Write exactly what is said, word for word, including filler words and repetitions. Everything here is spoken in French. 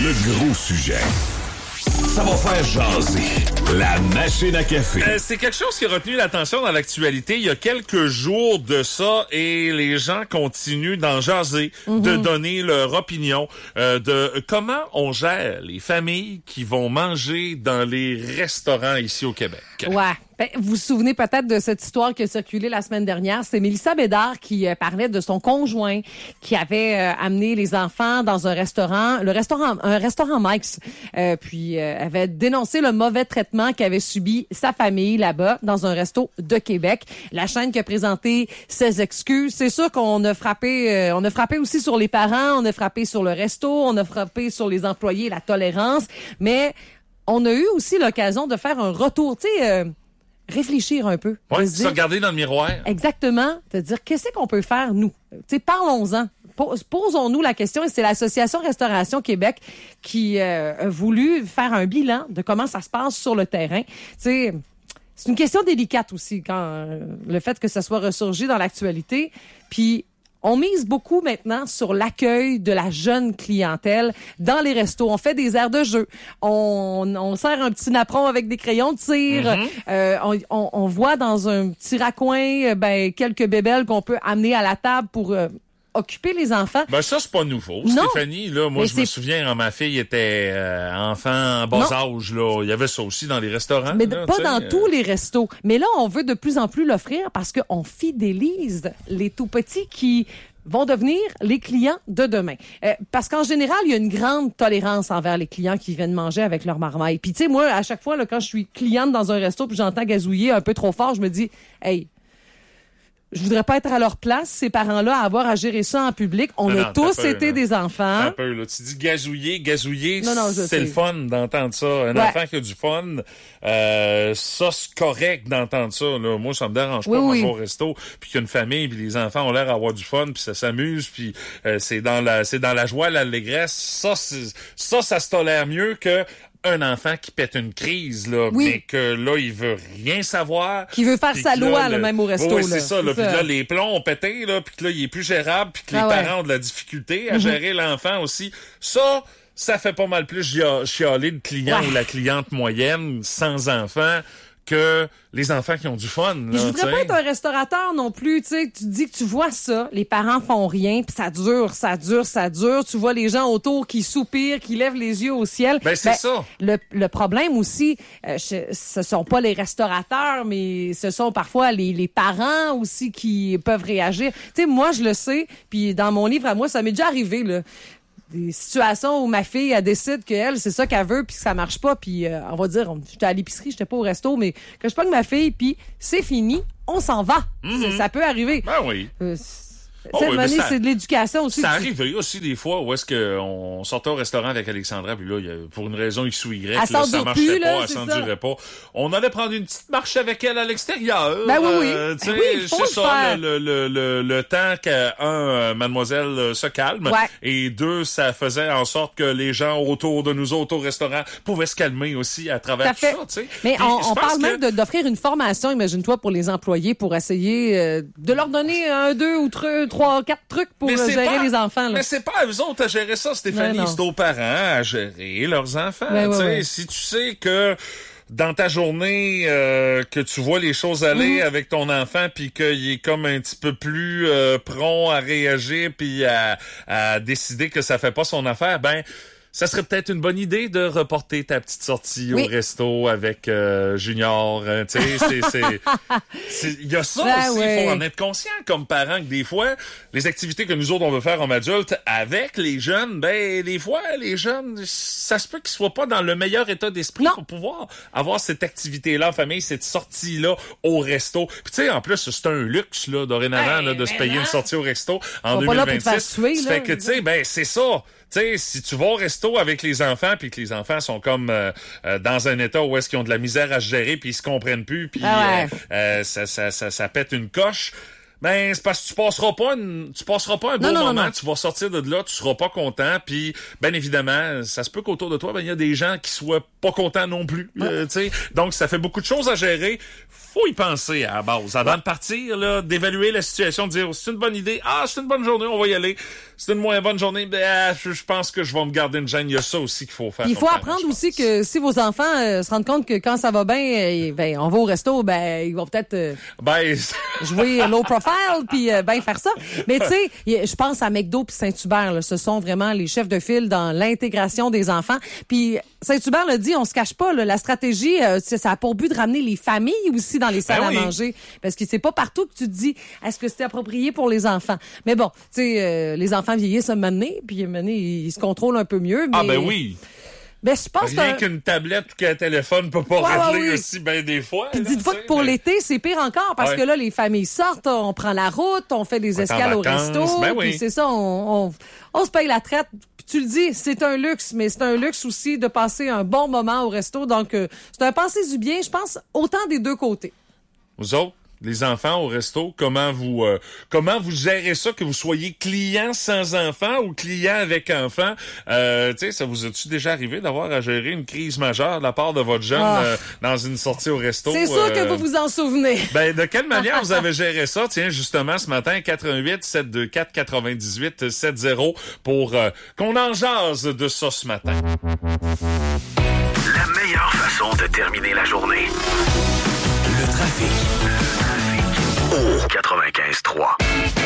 Le gros sujet. Ça va faire jaser. La machine à café. Euh, c'est quelque chose qui a retenu l'attention dans l'actualité il y a quelques jours de ça et les gens continuent d'en jaser, mm-hmm. de donner leur opinion euh, de comment on gère les familles qui vont manger dans les restaurants ici au Québec. Ouais. Ben, vous vous souvenez peut-être de cette histoire qui a circulé la semaine dernière. C'est Mélissa Bédard qui euh, parlait de son conjoint qui avait euh, amené les enfants dans un restaurant, le restaurant, un restaurant Mike's. Euh, puis euh, avait dénoncé le mauvais traitement qu'avait subi sa famille là-bas dans un resto de Québec. La chaîne qui a présenté ses excuses. C'est sûr qu'on a frappé, euh, on a frappé aussi sur les parents, on a frappé sur le resto, on a frappé sur les employés, la tolérance. Mais on a eu aussi l'occasion de faire un retour, tu sais. Euh, réfléchir un peu. Oui, se se regarder dans le miroir. Exactement. De dire, qu'est-ce qu'on peut faire, nous? Tu sais, parlons-en. Posons-nous la question. Et c'est l'Association Restauration Québec qui euh, a voulu faire un bilan de comment ça se passe sur le terrain. Tu sais, c'est une question délicate aussi, quand euh, le fait que ça soit ressurgi dans l'actualité. Puis, on mise beaucoup maintenant sur l'accueil de la jeune clientèle dans les restos. On fait des aires de jeu. On, on sert un petit napperon avec des crayons de cire. Mm-hmm. Euh, on, on, on voit dans un petit raccoin ben, quelques bébelles qu'on peut amener à la table pour euh, occuper les enfants. Ben ça, c'est pas nouveau. Non. Stéphanie, là, moi, mais je c'est... me souviens, quand ma fille était euh, enfant en bas non. âge, là, il y avait ça aussi dans les restaurants. Mais là, pas dans euh... tous les restos. Mais là, on veut de plus en plus l'offrir parce qu'on fidélise les tout-petits qui vont devenir les clients de demain. Euh, parce qu'en général, il y a une grande tolérance envers les clients qui viennent manger avec leur marmaille. Puis tu sais, moi, à chaque fois, là, quand je suis cliente dans un resto puis j'entends gazouiller un peu trop fort, je me dis, hey, je voudrais pas être à leur place, ces parents-là, à avoir à gérer ça en public. On non, a non, tous peu, été là. des enfants. Un peu, là. Tu dis gazouiller, gazouiller, non, non, c'est sais. le fun d'entendre ça. Un ouais. enfant qui a du fun, euh, ça, c'est correct d'entendre ça. Là. Moi, ça me dérange oui, pas oui. manger au resto, puis qu'il y a une famille, puis les enfants ont l'air d'avoir du fun, puis ça s'amuse, puis euh, c'est dans la c'est dans la joie, l'allégresse. Ça, c'est, ça, ça se tolère mieux que un enfant qui pète une crise, là, oui. mais que là, il veut rien savoir. Qui veut faire sa loi, là, le... même au resto. Oui, là. c'est ça. Là. C'est puis ça. là, les plombs ont pété, là, puis que là, il est plus gérable, puis que ah les ouais. parents ont de la difficulté à mm-hmm. gérer l'enfant aussi. Ça, ça fait pas mal plus chialer le client ouais. ou la cliente moyenne sans enfant que les enfants qui ont du fun. Là, je voudrais t'sais. pas être un restaurateur non plus. Tu sais, tu dis que tu vois ça, les parents font rien, puis ça dure, ça dure, ça dure. Tu vois les gens autour qui soupirent, qui lèvent les yeux au ciel. Ben c'est ben, ça. Le, le problème aussi, euh, je, ce sont pas les restaurateurs, mais ce sont parfois les, les parents aussi qui peuvent réagir. Tu sais, moi je le sais, puis dans mon livre à moi, ça m'est déjà arrivé là. Des situations où ma fille, elle décide qu'elle, c'est ça qu'elle veut, puis que ça marche pas, puis euh, on va dire, j'étais à l'épicerie, j'étais pas au resto, mais que je pogne ma fille, puis c'est fini, on s'en va. Mm-hmm. Ça, ça peut arriver. Ben oui. Euh, Oh, oui, année, ça, c'est de l'éducation aussi. Ça arrive aussi des fois où est-ce qu'on sortait au restaurant avec Alexandra, puis là, il y a, pour une raison X ou Y, là, ça marchait plus, pas, là, elle s'endurait pas. On allait prendre une petite marche avec elle à l'extérieur. Ben oui, oui. Euh, ben oui c'est ça, le, le, le, le temps qu'un, euh, mademoiselle se calme, ouais. et deux, ça faisait en sorte que les gens autour de nous autres au restaurant pouvaient se calmer aussi à travers tout, tout ça. T'sais. Mais puis, on, on parle que... même de, d'offrir une formation, imagine-toi, pour les employés, pour essayer euh, de leur donner un, deux ou trois, trois quatre trucs pour mais gérer pas, les enfants. Là. Mais c'est pas à eux autres à gérer ça, Stéphanie. C'est aux parents à gérer leurs enfants. Ouais, ouais, ouais. Si tu sais que dans ta journée, euh, que tu vois les choses aller mmh. avec ton enfant, puis qu'il est comme un petit peu plus euh, prompt à réagir, puis à, à décider que ça fait pas son affaire, ben... ça serait peut-être une bonne idée de reporter ta petite sortie oui. au resto avec euh, Junior. Hein, tu sais, c'est, c'est, il y a ça ben aussi. Il oui. faut en être conscient comme parent que des fois, les activités que nous autres on veut faire comme adultes avec les jeunes, ben des fois les jeunes, ça se peut qu'ils soient pas dans le meilleur état d'esprit non. pour pouvoir avoir cette activité-là en famille, cette sortie-là au resto. Puis tu sais, en plus c'est un luxe là dorénavant ben, là, de se payer non. une sortie au resto en deux mille vingt-six. Tuer, ça fait que tu sais, ben c'est ça. Tu sais, si tu vas au resto avec les enfants puis que les enfants sont comme euh, euh, dans un état où est-ce qu'ils ont de la misère à se gérer puis ils se comprennent plus puis ah ouais. euh, euh, ça, ça, ça, ça pète une coche, Ben, c'est parce que tu passeras pas une, tu passeras pas un bon non, non, moment, non, non. tu vas sortir de là, tu seras pas content, puis ben évidemment, ça se peut qu'autour de toi, ben il y a des gens qui soient pas contents non plus, Ouais. euh, tu sais. Donc ça fait beaucoup de choses à gérer. Faut y penser à la base avant ouais. de partir là, d'évaluer la situation, de dire c'est une bonne idée, ah c'est une bonne journée, on va y aller. C'est une moins bonne journée, ben ah, je, je pense que je vais me garder une gêne. Il y a ça aussi qu'il faut faire. Il faut comme apprendre parent, aussi que si vos enfants euh, se rendent compte que quand ça va bien, euh, ben on va au resto, ben ils vont peut-être euh, Ben jouer low profile puis euh, ben faire ça. Mais tu sais, y- je pense à McDo puis Saint-Hubert là, ce sont vraiment les chefs de file dans l'intégration des enfants. Puis Saint-Hubert l'a dit, on se cache pas là, la stratégie euh, ça a pour but de ramener les familles aussi dans les salles Ben oui. à manger parce que c'est pas partout que tu te dis est-ce que c'est approprié pour les enfants. Mais bon, tu sais euh, les enfants vieillissent un moment donné, puis un moment donné, ils se contrôlent un peu mieux, mais ah ben oui. ben je pense Rien que qu'une tablette ou qu'un téléphone peut pas Ouais, régler ouais, oui. aussi ben des fois. Puis là, dites-vous tu sais, que pour mais- l'été, c'est pire encore parce Ouais. que là, les familles sortent, on prend la route, on fait des On est en escales au vacances, resto, ben oui. puis c'est ça, on, on, on se paye la traite. Puis tu le dis, c'est un luxe, mais c'est un luxe aussi de passer un bon moment au resto. Donc, euh, c'est un passé du bien, je pense, autant des deux côtés. Vous autres, les enfants au resto, comment vous euh, comment vous gérez ça, que vous soyez client sans enfant ou client avec enfant? Euh, tu sais, ça vous a-tu déjà arrivé d'avoir à gérer une crise majeure de la part de votre jeune Ah. euh, dans une sortie au resto? C'est sûr euh, que vous vous en souvenez. Ben, de quelle manière vous avez géré ça? Tiens, justement, ce matin, quatre un huit, sept deux quatre, quatre-vingt-dix-huit, soixante pour euh, qu'on en jase de ça ce matin. La meilleure façon de terminer la journée. Le trafic. Le trafic. Au quatre-vingt-quinze trois.